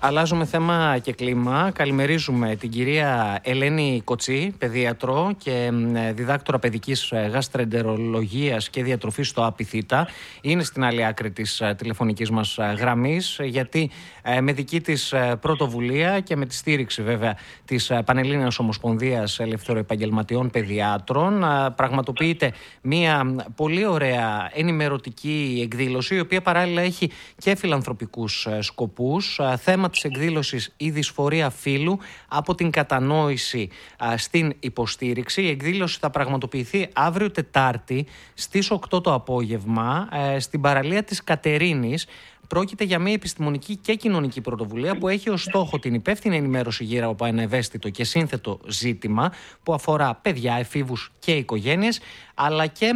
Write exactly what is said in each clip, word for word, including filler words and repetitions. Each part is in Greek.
Αλλάζουμε θέμα και κλίμα. Καλημερίζουμε την κυρία Ελένη Κοτσή, παιδίατρο και διδάκτορα παιδικής γαστρεντερολογίας και διατροφής στο ΑΠΙΘΙΤΑ. Είναι στην άλλη άκρη της τηλεφωνικής μας γραμμής, γιατί με δική της πρωτοβουλία και με τη στήριξη βέβαια της Πανελλήνιας Ομοσπονδίας Ελευθεροεπαγγελματιών Παιδιάτρων πραγματοποιείται μια πολύ ωραία ενημερωτική εκδήλωση, η οποία παράλληλα έχει και φιλανθρωπικούς σκοπούς. Θέμα της εκδήλωσης η δυσφορία φύλου από την κατανόηση α, στην υποστήριξη. Η εκδήλωση θα πραγματοποιηθεί αύριο Τετάρτη στις οκτώ το απόγευμα ε, στην παραλία της Κατερίνης. Πρόκειται για μια επιστημονική και κοινωνική πρωτοβουλία που έχει ως στόχο την υπεύθυνη ενημέρωση γύρω από ένα ευαίσθητο και σύνθετο ζήτημα που αφορά παιδιά, εφήβους και οικογένειες, αλλά και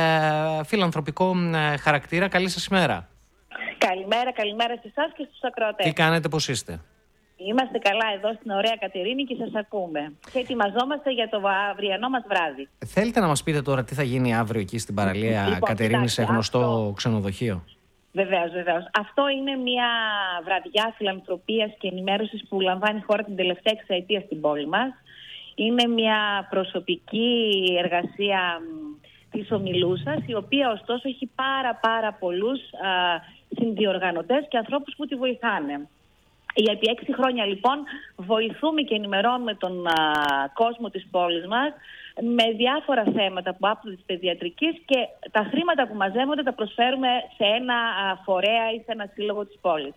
ε, φιλανθρωπικό ε, χαρακτήρα. Καλή σας ημέρα. Καλημέρα, καλημέρα σε εσάς και στους ακροατές. Τι κάνετε, πώς είστε? Είμαστε καλά εδώ στην ωραία Κατερίνη και σας ακούμε. Και ετοιμαζόμαστε για το αυριανό μας βράδυ. Θέλετε να μας πείτε τώρα τι θα γίνει αύριο εκεί στην παραλία λοιπόν, Κατερίνη, σε γνωστό αυτό... ξενοδοχείο? Βεβαίως, βεβαίως. Αυτό είναι μια βραδιά φιλανθρωπίας και ενημέρωσης που λαμβάνει η χώρα την τελευταία εξαετία στην πόλη μας. Είναι μια προσωπική εργασία της ομιλούσας, η οποία ωστόσο έχει πάρα πάρα πολλούς α, συνδιοργανωτές και ανθρώπους που τη βοηθάνε. Για επί έξι χρόνια λοιπόν βοηθούμε και ενημερώνουμε τον α, κόσμο της πόλης μας με διάφορα θέματα που άπτονται της παιδιατρικής, και τα χρήματα που μαζεύονται τα προσφέρουμε σε ένα α, φορέα ή σε ένα σύλλογο της πόλης.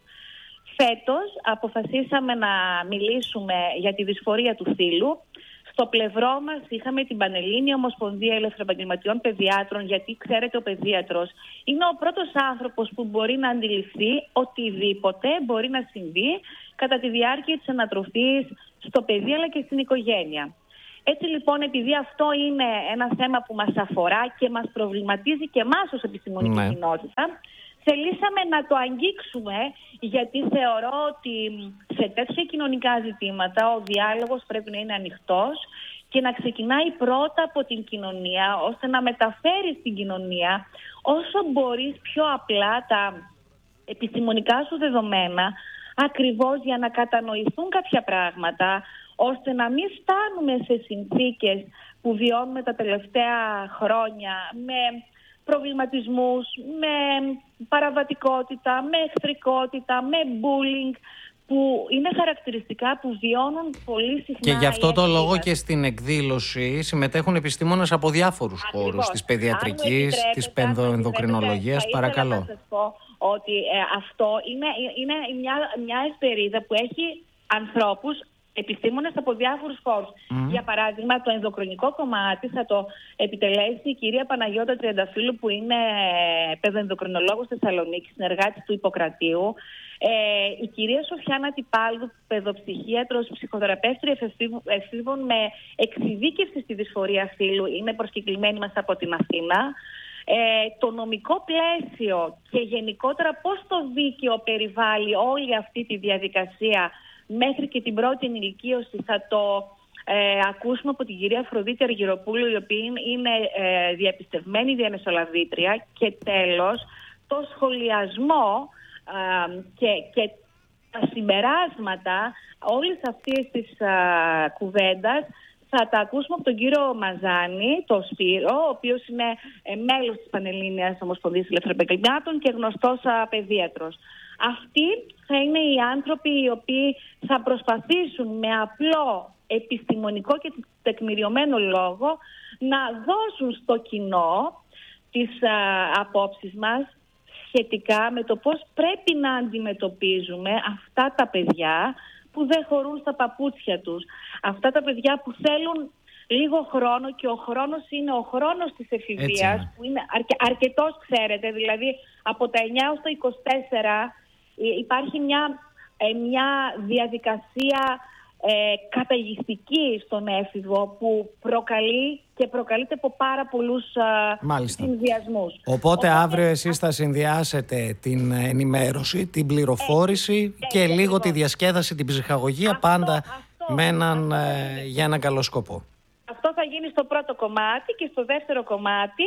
Φέτος αποφασίσαμε να μιλήσουμε για τη δυσφορία του φύλου. Στο πλευρό μας είχαμε την Πανελλήνια Ομοσπονδία Ελευθεροεπαγγελματιών Παιδιάτρων, γιατί ξέρετε, ο παιδίατρος είναι ο πρώτος άνθρωπος που μπορεί να αντιληφθεί οτιδήποτε μπορεί να συμβεί κατά τη διάρκεια της ανατροφής στο παιδί αλλά και στην οικογένεια. Έτσι λοιπόν, επειδή αυτό είναι ένα θέμα που μας αφορά και μας προβληματίζει και εμάς ως επιστημονική ναι. κοινότητα, θελήσαμε να το αγγίξουμε, γιατί θεωρώ ότι σε τέτοια κοινωνικά ζητήματα ο διάλογος πρέπει να είναι ανοιχτός και να ξεκινάει πρώτα από την κοινωνία, ώστε να μεταφέρει στην κοινωνία όσο μπορείς πιο απλά τα επιστημονικά σου δεδομένα, ακριβώς για να κατανοηθούν κάποια πράγματα, ώστε να μην φτάνουμε σε συνθήκες που βιώνουμε τα τελευταία χρόνια με προβληματισμούς, με παραβατικότητα, με εχθρικότητα, με bullying, που είναι χαρακτηριστικά που βιώνουν πολύ συχνά. Και γι' αυτό το λόγο και στην εκδήλωση συμμετέχουν επιστήμονες από διάφορους Ακριβώς. χώρους, της παιδιατρικής, της παιδοενδοκρινολογίας. Παρακαλώ. Να σας πω ότι ε, αυτό είναι, είναι μια, μια εσπερίδα που έχει ανθρώπους, επιστήμονες από διάφορους χώρους. Mm. Για παράδειγμα, το ενδοκρινικό κομμάτι θα το επιτελέσει η κυρία Παναγιώτα Τριανταφύλλου, που είναι παιδοενδοκρινολόγος στη Θεσσαλονίκη, συνεργάτης του Ιπποκρατίου. Ε, η κυρία Σοφιάνα Τυπάλδου, παιδοψυχίατρος, ψυχοθεραπεύτρια εφήβων με εξειδίκευση στη δυσφορία φύλου, είναι προσκεκλημένη μας από την Αθήνα. Ε, το νομικό πλαίσιο και γενικότερα πώς το δίκαιο περιβάλλει όλη αυτή τη διαδικασία μέχρι και την πρώτη ενηλικίωση θα το ε, ακούσουμε από την κυρία Αφροδίτη Αργυροπούλου, η οποία είναι ε, διαπιστευμένη διαμεσολαβήτρια. Και τέλος, το σχολιασμό ε, και, και τα συμπεράσματα όλης αυτής της ε, κουβέντας θα τα ακούσουμε από τον κύριο Μαζάνη, το Σπύρο, ο οποίος είναι ε, μέλος της Πανελλήνιας Ομοσπονδίας Ελευθεροεπαγγελματιών και γνωστός α, παιδίατρος. Αυτοί θα είναι οι άνθρωποι οι οποίοι θα προσπαθήσουν με απλό επιστημονικό και τεκμηριωμένο λόγο να δώσουν στο κοινό τις α, απόψεις μας σχετικά με το πώς πρέπει να αντιμετωπίζουμε αυτά τα παιδιά που δεν χωρούν στα παπούτσια τους. Αυτά τα παιδιά που θέλουν λίγο χρόνο, και ο χρόνος είναι ο χρόνος της εφηβείας, που είναι αρκε, αρκετός, ξέρετε, δηλαδή από τα εννιά έως τα είκοσι τέσσερα υπάρχει μια, ε, μια διαδικασία ε, καταιγιστική στον έφηβο που προκαλεί και προκαλείται από πάρα πολλούς συνδυασμούς. Οπότε, Οπότε αύριο εσείς θα συνδυάσετε την ενημέρωση, την πληροφόρηση ε, και ε, λίγο ε, τη διασκέδαση, την ψυχαγωγία, αυτό, πάντα αυτό, με έναν, αυτό, ε, για έναν καλό σκοπό. Αυτό θα γίνει στο πρώτο κομμάτι, και στο δεύτερο κομμάτι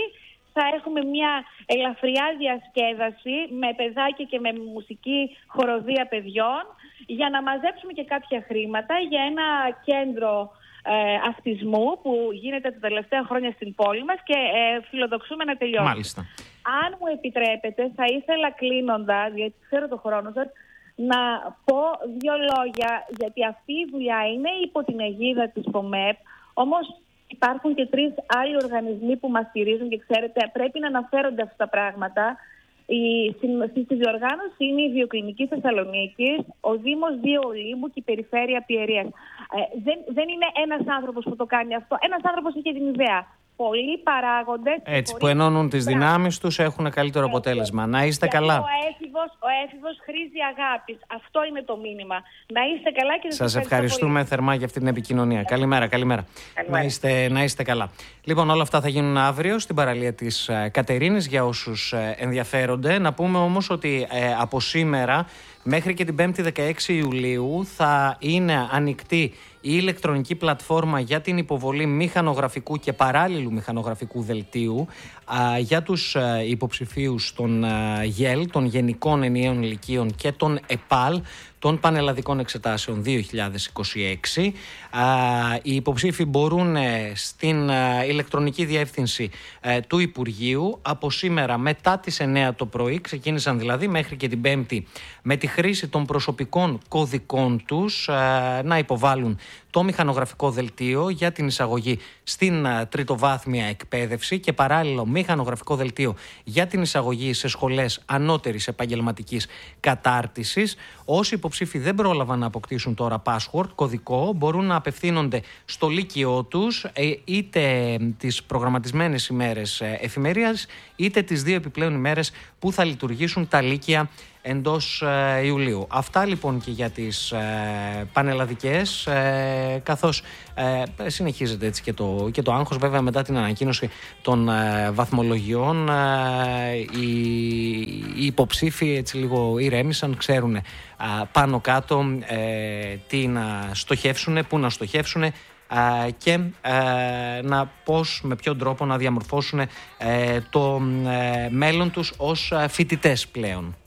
θα έχουμε μια ελαφριά διασκέδαση με παιδάκια και με μουσική χοροδία παιδιών για να μαζέψουμε και κάποια χρήματα για ένα κέντρο ε, αυτισμού που γίνεται τα τελευταία χρόνια στην πόλη μας και ε, φιλοδοξούμε να τελειώσει. Μάλιστα. Αν μου επιτρέπετε, θα ήθελα κλείνοντας, γιατί ξέρω το χρόνο σας, να πω δύο λόγια, γιατί αυτή η δουλειά είναι υπό την αιγίδα της ΠΟΜΕΠ, όμως υπάρχουν και τρεις άλλοι οργανισμοί που μας στηρίζουν και ξέρετε, πρέπει να αναφέρονται αυτά τα πράγματα. Η, στη, στη διοργάνωση είναι η Βιοκλινική Θεσσαλονίκης, ο Δήμος Δύο Ολύμπου και η Περιφέρεια Πιερίας. Ε, δεν, δεν είναι ένας άνθρωπος που το κάνει αυτό, ένας άνθρωπος είχε την ιδέα. Πολλοί παράγοντες. Έτσι, που ενώνουν τις δυνάμεις τους έχουν καλύτερο αποτέλεσμα. Να είστε γιατί καλά. Ο έφηβος, ο έφηβος χρήζει αγάπης. Αυτό είναι το μήνυμα. Να είστε καλά και σας ευχαριστούμε πολύ. Θερμά για αυτή την επικοινωνία. Καλημέρα, καλημέρα. καλημέρα. Να, είστε, να είστε καλά. Λοιπόν, όλα αυτά θα γίνουν αύριο στην παραλία της Κατερίνης για όσους ενδιαφέρονται. Να πούμε όμως ότι ε, από σήμερα μέχρι και την πέμπτη δεκαέξι Ιουλίου θα είναι ανοιχτή η ηλεκτρονική πλατφόρμα για την υποβολή μηχανογραφικού και παράλληλου μηχανογραφικού δελτίου α, για τους α, υποψηφίους των α, ΓΕΛ, των Γενικών Ενιαίων Λυκείων και των ΕΠΑΛ, των Πανελλαδικών Εξετάσεων δύο χιλιάδες είκοσι έξι. Α, οι υποψήφοι μπορούν ε, στην ε, ηλεκτρονική διεύθυνση ε, του Υπουργείου από σήμερα μετά τις εννιά το πρωί, ξεκίνησαν δηλαδή μέχρι και την Πέμπτη, με τη χρήση των προσωπικών κωδικών τους ε, να υποβάλουν το μηχανογραφικό δελτίο για την εισαγωγή στην uh, τριτοβάθμια εκπαίδευση και παράλληλο μηχανογραφικό δελτίο για την εισαγωγή σε σχολές ανώτερης επαγγελματικής κατάρτισης. Όσοι υποψήφοι δεν πρόλαβαν να αποκτήσουν τώρα password, κωδικό, μπορούν να απευθύνονται στο λύκειό τους είτε τις προγραμματισμένες ημέρες εφημερίας είτε τις δύο επιπλέον ημέρες που θα λειτουργήσουν τα λύκεια εντός ε, Ιουλίου. Αυτά λοιπόν και για τις ε, πανελλαδικές, ε, καθώς ε, συνεχίζεται έτσι και το, και το άγχος. Βέβαια μετά την ανακοίνωση των ε, βαθμολογιών ε, οι, οι υποψήφοι έτσι λίγο ηρέμησαν, ξέρουν ε, πάνω κάτω ε, τι να στοχεύσουν, πού να στοχεύσουν ε, και ε, να πώς, με ποιον τρόπο να διαμορφώσουν ε, το ε, μέλλον τους ως φοιτητές πλέον.